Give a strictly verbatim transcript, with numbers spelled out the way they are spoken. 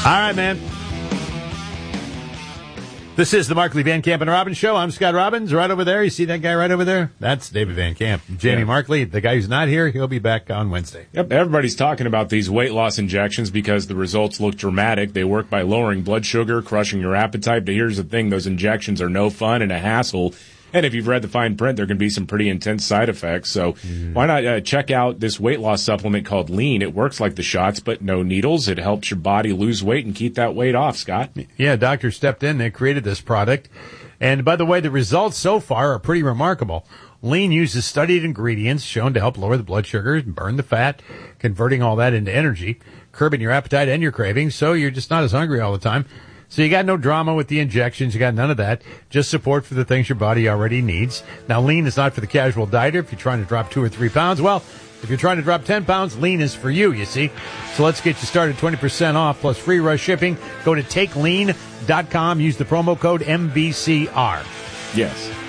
right, man. This is the Markley, Van Camp, and Robbins Show. I'm Scott Robbins. Right over there, you see that guy right over there? That's David Van Camp. Jamie yeah. Markley, the guy who's not here, he'll be back on Wednesday. Yep, everybody's talking about these weight loss injections because the results look dramatic. They work by lowering blood sugar, crushing your appetite. But here's the thing, those injections are no fun and a hassle. And if you've read the fine print, there can be some pretty intense side effects. So mm. why not uh, check out this weight loss supplement called Lean? It works like the shots, but no needles. It helps your body lose weight and keep that weight off, Scott. Yeah, doctors stepped in. They created this product. And by the way, the results so far are pretty remarkable. Lean uses studied ingredients shown to help lower the blood sugar and burn the fat, converting all that into energy, curbing your appetite and your cravings, so you're just not as hungry all the time. So you got no drama with the injections. You got none of that. Just support for the things your body already needs. Now, Lean is not for the casual dieter. If you're trying to drop two or three pounds, well, if you're trying to drop ten pounds, Lean is for you, you see. So let's get you started. twenty percent off plus free rush shipping. Go to take lean dot com. Use the promo code M B C R. Yes.